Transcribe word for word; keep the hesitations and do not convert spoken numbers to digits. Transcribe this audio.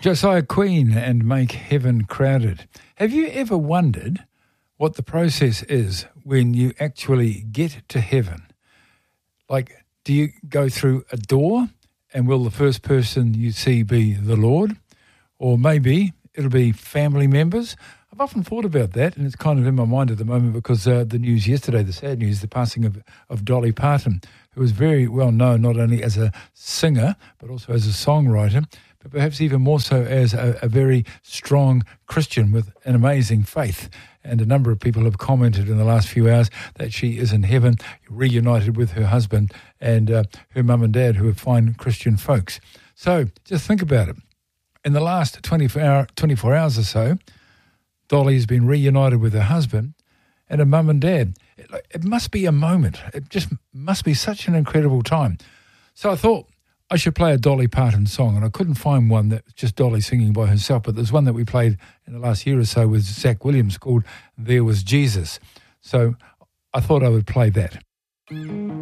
Josiah Queen and Make Heaven Crowded. Have you ever wondered what the process is when you actually get to heaven? Like, do you go through a door and will the first person you see be the Lord? Or maybe it'll be family members? I've often thought about that, and it's kind of in my mind at the moment because uh, the news yesterday, the sad news, the passing of, of Dolly Parton, who was very well known not only as a singer but also as a songwriter, but perhaps even more so as a, a very strong Christian with an amazing faith. And a number of people have commented in the last few hours that she is in heaven, reunited with her husband and uh, her mum and dad, who are fine Christian folks. So just think about it. In the last twenty-four, hour, twenty-four hours or so, Dolly has been reunited with her husband and her mum and dad. It, it must be a moment. It just must be such an incredible time. So I thought I should play a Dolly Parton song, and I couldn't find one that was just Dolly singing by herself, but there's one that we played in the last year or so with Zach Williams called There Was Jesus. So I thought I would play that.